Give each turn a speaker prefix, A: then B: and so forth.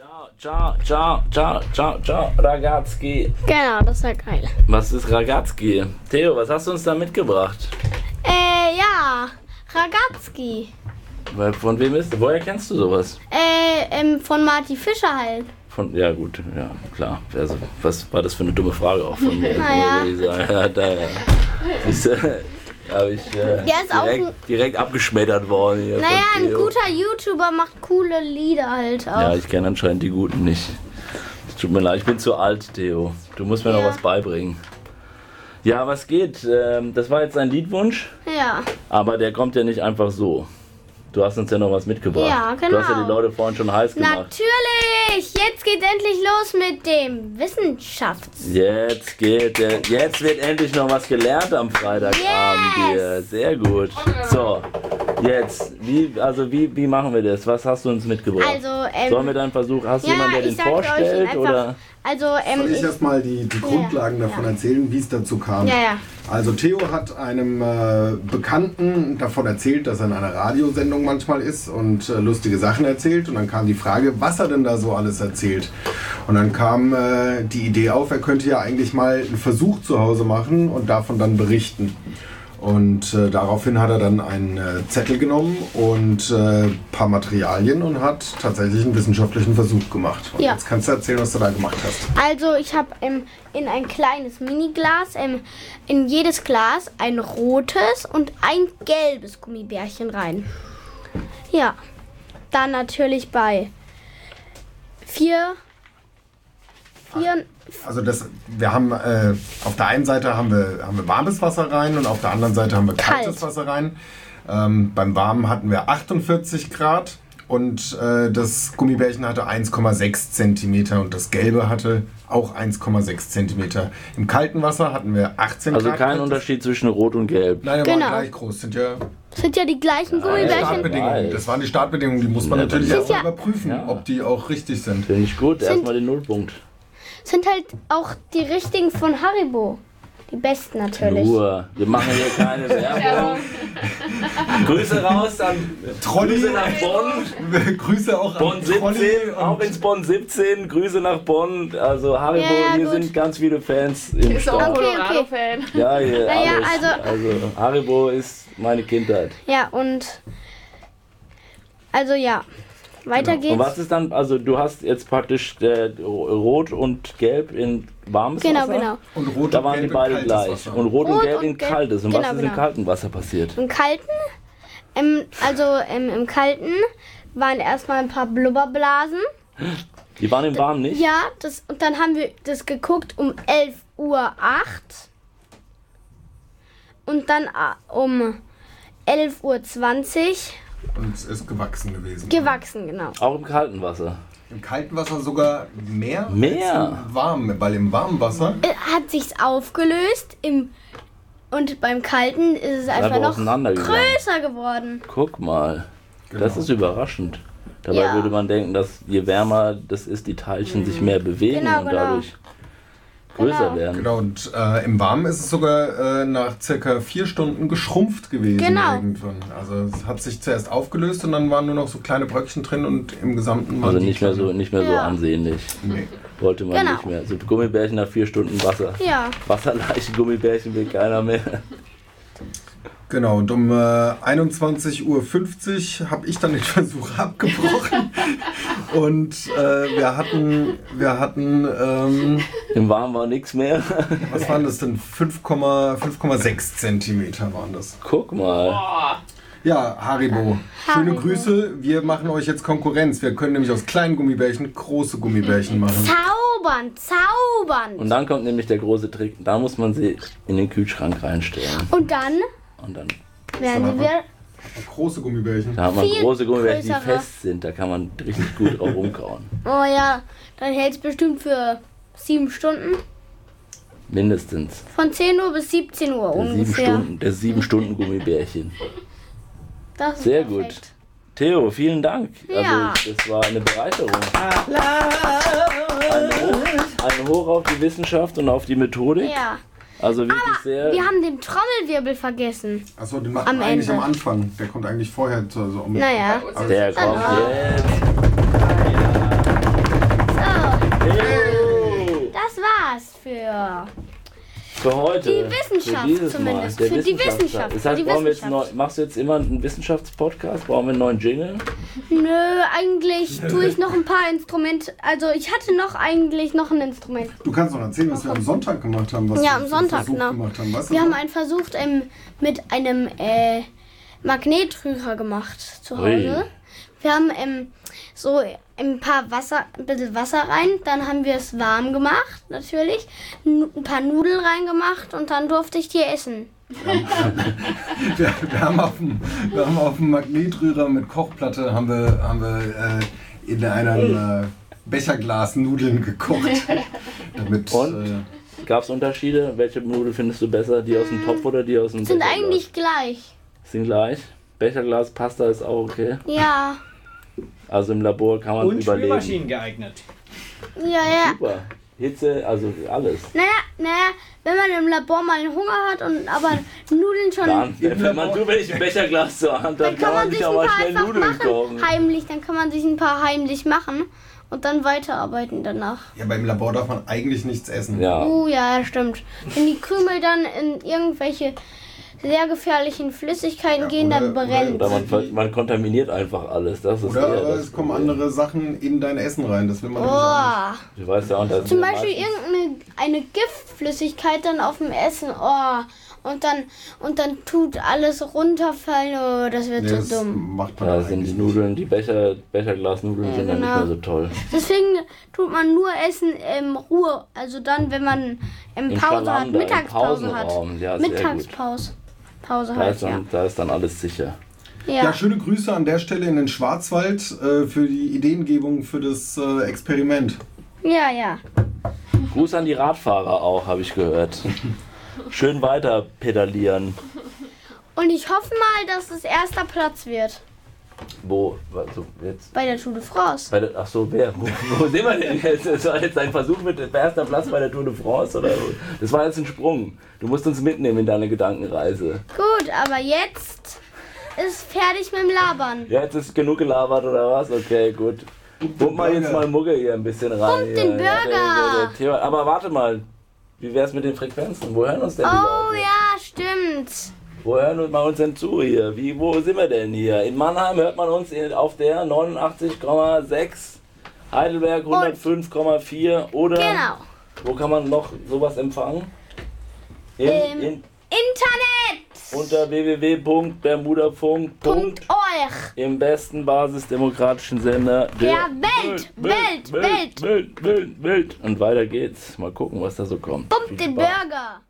A: Ciao, Ragazzi.
B: Genau, das war geil.
A: Was ist Ragazzi? Theo, was hast du uns da mitgebracht?
B: Ja, Ragazzi.
A: Von wem ist? Woher kennst du sowas?
B: Von Marty Fischer halt.
A: Ja gut, ja klar. Also, was war das für eine dumme Frage auch von mir?
B: Naja.
A: Ja, da habe ich
B: ist auch
A: direkt abgeschmettert worden. Hier
B: Naja,
A: von
B: ein
A: Theo.
B: guter YouTuber macht coole Lieder halt auch.
A: Ja, ich kenne anscheinend die Guten nicht. Es tut mir leid, ich bin zu alt, Theo. Du musst mir noch was beibringen. Ja, was geht? Das war jetzt ein Liedwunsch,
B: Ja.
A: aber der kommt ja nicht einfach so. Du hast uns ja noch was mitgebracht.
B: Ja, genau.
A: Du hast ja die Leute vorhin schon heiß gemacht.
B: Natürlich! Jetzt geht's endlich los mit dem Wissenschafts...
A: Jetzt wird endlich noch was gelernt am Freitagabend hier. Sehr gut. So, jetzt, wie machen wir das? Was hast du uns mitgebracht?
B: Also,
A: Sollen wir dann versuchen, hast du jemanden, der den vorstellt? Oder?
B: Also,
C: Soll ich erstmal die Grundlagen davon erzählen, wie es dazu kam?
B: Ja.
C: Also Theo hat einem Bekannten davon erzählt, dass er in einer Radiosendung manchmal ist und lustige Sachen erzählt. Und dann kam die Frage, was er denn da so alles erzählt. Und dann kam die Idee auf, er könnte ja eigentlich mal einen Versuch zu Hause machen und davon dann berichten. Und daraufhin hat er dann einen Zettel genommen und ein paar Materialien und hat tatsächlich einen wissenschaftlichen Versuch gemacht. Und jetzt kannst du erzählen, was du da gemacht hast.
B: Also ich habe in ein kleines Miniglas, in jedes Glas ein rotes und ein gelbes Gummibärchen rein. Ja, dann natürlich bei vier.
C: Also wir haben auf der einen Seite haben wir warmes Wasser rein und auf der anderen Seite haben wir kaltes Wasser rein. Beim warmen hatten wir 48 Grad und das Gummibärchen hatte 1,6 cm und das gelbe hatte auch 1,6 cm. Im kalten Wasser hatten wir 18 Grad.
A: Also kein Unterschied zwischen Rot und Gelb.
C: Nein, die waren gleich groß. Sind ja
B: die gleichen Gummibärchen.
C: Startbedingungen. Das waren die Startbedingungen. Die muss man natürlich erstmal überprüfen, ob die auch richtig sind.
A: Finde ich gut. Erstmal den Nullpunkt.
B: Sind halt auch die richtigen von Haribo. Die besten natürlich.
A: Ruhe. Wir machen hier keine Werbung. Grüße raus an Grüße nach Bonn.
C: Grüße auch
A: Bonn
C: an
A: 17, auch ins Bonn 17. Grüße nach Bonn. Also Haribo, hier sind ganz viele Fans im Start.
B: Okay.
A: Ja, hier
B: Naja,
A: alles. Also Haribo ist meine Kindheit.
B: Ja, und also weiter geht's.
A: Und was ist dann, also du hast jetzt praktisch Rot und Gelb in warmes Wasser?
B: Genau.
C: Und Rot
A: Da
C: und
A: waren
C: Gelb
A: die beide
C: in
A: gleich.
C: kaltes Wasser.
A: Und Rot und Gelb
B: und
A: in
B: Gelb,
A: kaltes. Und
B: genau,
A: was ist im kalten Wasser passiert?
B: Im Kalten, im Kalten waren erstmal ein paar Blubberblasen.
A: Die waren im Warmen nicht?
B: Ja, und dann haben wir das geguckt um 11:08 Uhr. Und dann um 11:20 Uhr.
C: Und es ist gewachsen gewesen.
B: Gewachsen, genau.
A: Auch im kalten Wasser.
C: Im kalten Wasser sogar mehr?
A: Mehr?
C: Als im warmen, weil im warmen Wasser
B: Hat sich's aufgelöst und beim Kalten ist es einfach noch
A: auseinandergegangen.
B: größer geworden.
A: Guck mal,
C: Genau.
A: das ist überraschend. Dabei
B: Ja.
A: würde man denken, dass je wärmer das ist, die Teilchen sich mehr bewegen
B: Genau,
A: und
B: genau.
A: dadurch größer werden.
C: Genau, und im Warmen ist es sogar nach circa 4 Stunden geschrumpft gewesen.
B: Genau.
C: Irgendwann. Also es hat sich zuerst aufgelöst und dann waren nur noch so kleine Bröckchen drin und im Gesamten waren
A: Also
C: die
A: nicht mehr so
B: Ja.
A: ansehnlich.
C: Nee.
A: Wollte man
B: Genau.
A: nicht mehr. So Gummibärchen nach 4 Stunden Wasser.
B: Ja.
A: Wasserleiche Gummibärchen will keiner mehr.
C: Genau, und um 21:50 Uhr habe ich dann den Versuch abgebrochen. Und wir hatten
A: Im Warmen war nichts mehr.
C: was waren das denn? 5,6 Zentimeter waren das.
A: Guck mal.
C: Ja, Haribo. Schöne
B: Haribo.
C: Grüße. Wir machen euch jetzt Konkurrenz. Wir können nämlich aus kleinen Gummibärchen große Gummibärchen machen.
B: Zaubern.
A: Und dann kommt nämlich der große Trick. Da muss man sie in den Kühlschrank reinstellen.
B: Und dann
A: Und dann
B: werden wir
C: Große Gummibärchen.
A: da hat man
B: Viel
A: große Gummibärchen, die
B: größere.
A: fest sind. Da kann man richtig gut drauf rumkauen.
B: Oh ja, dann hält es bestimmt für 7 Stunden.
A: Mindestens.
B: Von 10 Uhr bis 17 Uhr ungefähr.
A: Der 7 Stunden Gummibärchen.
B: Das ist
A: Sehr
B: perfekt.
A: gut. Theo, vielen Dank.
B: Ja.
A: Also, das war eine Bereicherung. Ein Hoch auf die Wissenschaft und auf die Methodik.
B: Ja.
A: Also wirklich sehr.
B: Wir haben den Trommelwirbel vergessen.
C: Achso, den macht
B: Am
C: man eigentlich
B: Ende.
C: am Anfang. Der kommt eigentlich vorher. Also
B: Naja.
A: Der kommt
B: Hallo.
A: jetzt. Für heute.
B: Die Wissenschaft
A: für dieses
B: zumindest.
A: Mal. Der
B: Für die
A: Wissenschaftler.
B: Wissenschaft.
A: Das heißt,
B: Für die
A: brauchen wir jetzt
B: Wissenschaft.
A: machst du jetzt immer einen Wissenschaftspodcast? Brauchen wir einen neuen Jingle?
B: Nö, eigentlich tue ich noch ein paar Instrumente. Also ich hatte eigentlich noch ein Instrument.
C: Du kannst noch erzählen, was wir am Sonntag gemacht haben. Was
B: Ja,
C: wir
B: am
C: für
B: Sonntag,
C: Versuch
B: genau.
C: gemacht haben. Was
B: Wir haben einen Versuch mit einem Magnetrührer gemacht zu Hause.
A: Ui.
B: Wir haben so ein bisschen Wasser rein, dann haben wir es warm gemacht, natürlich, ein paar Nudeln reingemacht und dann durfte ich die essen.
C: Wir haben auf dem Magnetrührer mit Kochplatte haben wir in einem Becherglas Nudeln gekocht. Damit,
A: Und? Gab es Unterschiede? Welche Nudel findest du besser? Die aus dem Topf oder die aus dem
B: Sind
A: Becherglas?
B: eigentlich gleich.
A: Sind gleich. Becherglas Pasta ist auch okay.
B: Ja,
A: Also im Labor kann man
D: Und
A: überleben.
D: Spülmaschinen geeignet.
B: ja.
A: Super. Hitze, also alles.
B: Naja, wenn man im Labor mal einen Hunger hat und aber Nudeln schon...
A: Dann, wenn man zufällig ein Becherglas zur Hand hat,
B: Dann kann man sich
A: sich
B: ein
A: auch mal
B: paar
A: schnell
B: einfach
A: Nudeln kochen.
B: machen, heimlich. Dann kann man sich ein paar heimlich machen und dann weiterarbeiten danach.
C: ja, beim Labor darf man eigentlich nichts essen.
A: Ja.
B: Ja, stimmt. Wenn die Krümel dann in irgendwelche sehr gefährlichen Flüssigkeiten gehen, dann
C: oder-
B: brennt.
A: Oder man kontaminiert einfach alles. Das ist
C: Oder
A: eher
C: aber
A: das
C: es kommen
A: Problem.
C: andere Sachen in dein Essen rein. Das will man natürlich auch nicht.
B: Oh.
A: Du weißt ja, und das
B: Zum
A: sind ja
B: Beispiel
A: meistens-
B: eine Giftflüssigkeit dann auf dem Essen. Oh. Und dann tut alles runterfallen. Oh, das wird
C: Nee,
B: so
C: das
B: dumm.
C: macht man
A: Da sind die
C: eigentlich
A: Nudeln, die Becherglasnudeln sind dann nicht
B: genau.
A: mehr so toll.
B: Deswegen tut man nur Essen im Ruhe. Also dann, wenn man
A: Im
B: Pause hat,
A: Schalander, im
B: Mittagspause hat.
A: Pausenraum. Ja, sehr gut.
B: Mittagspause. Pause
A: Da
B: halt,
A: ist,
B: ja.
A: da ist dann alles sicher.
C: Ja, schöne Grüße an der Stelle in den Schwarzwald für die Ideengebung für das Experiment.
B: Ja.
A: Gruß an die Radfahrer auch, habe ich gehört. Schön weiter pedalieren.
B: Und ich hoffe mal, dass es erster Platz wird
A: Wo? Also jetzt?
B: bei der Tour de France.
A: Ach so, wer? Wo sind wir denn jetzt? Das war jetzt ein Versuch mit erster Platz bei der Tour de France? Oder? Das war jetzt ein Sprung. Du musst uns mitnehmen in deine Gedankenreise.
B: Gut, aber jetzt ist fertig mit dem Labern.
A: Ja, jetzt ist genug gelabert oder was? Okay, gut. Pump mal jetzt mal Mugge hier ein bisschen rein.
B: Pump den
A: hier.
B: Burger.
A: Theo, aber warte mal. Wie wär's mit den Frequenzen? Wo hören uns denn die
B: Oh
A: Leute?
B: ja, stimmt.
A: Wo hören wir uns denn zu hier? Wo sind wir denn hier? In Mannheim hört man uns auf der 89,6, Heidelberg 105,4 oder
B: Genau.
A: wo kann man noch sowas empfangen?
B: Internet.
A: Unter www.bermudafunk.
B: .euch.
A: Im besten basisdemokratischen Sender
B: Der Welt.
A: Welt. Und weiter geht's. Mal gucken, was da so kommt.
B: Pumpt den
A: Viel Spaß.
B: Burger.